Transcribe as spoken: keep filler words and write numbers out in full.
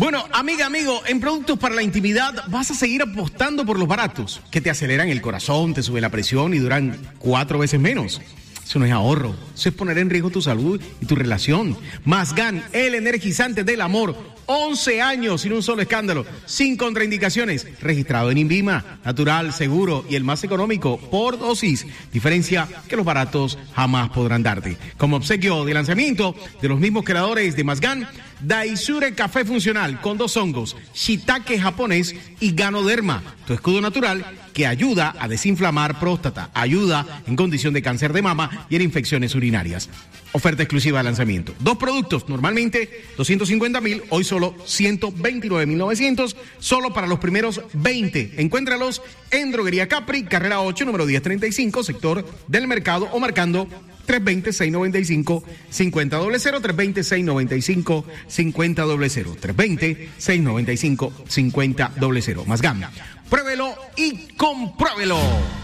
Bueno, amiga, amigo, en productos para la intimidad vas a seguir apostando por los baratos, que te aceleran el corazón, te suben la presión y duran cuatro veces menos. Eso no es ahorro, eso es poner en riesgo tu salud y tu relación. Masgan, el energizante del amor, once años sin un solo escándalo, sin contraindicaciones, registrado en INVIMA, natural, seguro y el más económico por dosis, diferencia que los baratos jamás podrán darte. Como obsequio de lanzamiento de los mismos creadores de Masgan, Daisure Café Funcional con dos hongos, shiitake japonés y ganoderma, tu escudo natural que ayuda a desinflamar próstata, ayuda en condición de cáncer de mama y en infecciones urinarias. Oferta exclusiva de lanzamiento. Dos productos, normalmente doscientos cincuenta mil, hoy solo ciento veintinueve mil novecientos, solo para los primeros veinte. Encuéntralos en Droguería Capri, carrera ocho, número diez treinta y cinco, sector del mercado, o marcando tres dos cero, seis nueve cinco, cinco cero cero cero, tres dos cero, seis nueve cinco, cinco cero cero cero, tres dos cero, seis nueve cinco, cinco cero cero cero. Más gama. Pruébelo y compruébelo.